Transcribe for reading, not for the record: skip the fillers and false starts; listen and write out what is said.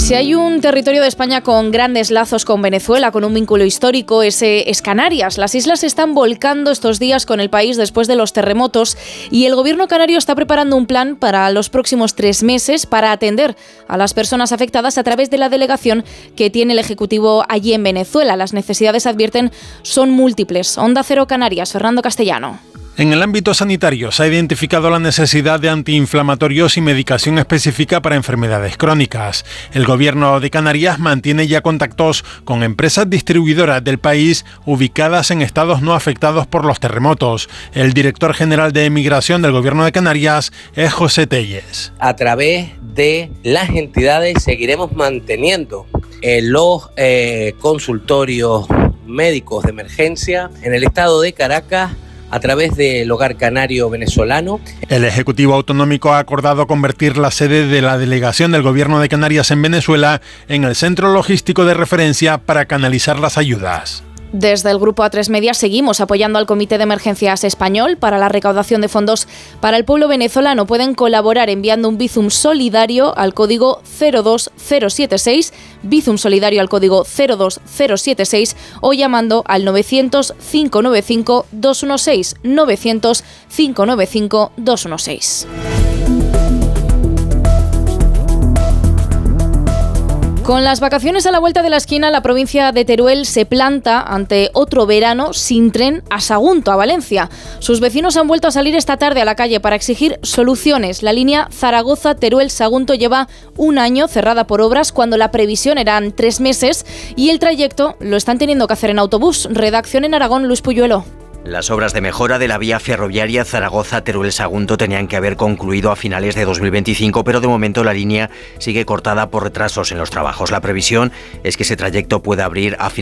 Si hay un territorio de España con grandes lazos con Venezuela, con un vínculo histórico, ese es Canarias. Las islas se están volcando estos días con el país después de los terremotos y el gobierno canario está preparando un plan para los próximos 3 meses para atender a las personas afectadas a través de la delegación que tiene el Ejecutivo allí en Venezuela. Las necesidades, advierten, son múltiples. Onda Cero Canarias, Fernando Castellano. En el ámbito sanitario se ha identificado la necesidad de antiinflamatorios y medicación específica para enfermedades crónicas. El Gobierno de Canarias mantiene ya contactos con empresas distribuidoras del país ubicadas en estados no afectados por los terremotos. El director general de Emigración del Gobierno de Canarias es José Telles. A través de las entidades seguiremos manteniendo los consultorios médicos de emergencia en el estado de Caracas, a través del Hogar Canario Venezolano. El Ejecutivo Autonómico ha acordado convertir la sede de la delegación del Gobierno de Canarias en Venezuela en el centro logístico de referencia para canalizar las ayudas. Desde el Grupo A3 Media seguimos apoyando al Comité de Emergencias Español para la recaudación de fondos para el pueblo venezolano. Pueden colaborar enviando un Bizum solidario al código 02076, Bizum solidario al código 02076 o llamando al 900-595-216, 900-595-216. Con las vacaciones a la vuelta de la esquina, la provincia de Teruel se planta ante otro verano sin tren a Sagunto, a Valencia. Sus vecinos han vuelto a salir esta tarde a la calle para exigir soluciones. La línea Zaragoza-Teruel-Sagunto lleva un año cerrada por obras cuando la previsión eran 3 meses y el trayecto lo están teniendo que hacer en autobús. Redacción en Aragón, Luis Puyuelo. Las obras de mejora de la vía ferroviaria Zaragoza-Teruel-Sagunto tenían que haber concluido a finales de 2025, pero de momento la línea sigue cortada por retrasos en los trabajos. La previsión es que ese trayecto pueda abrir a finales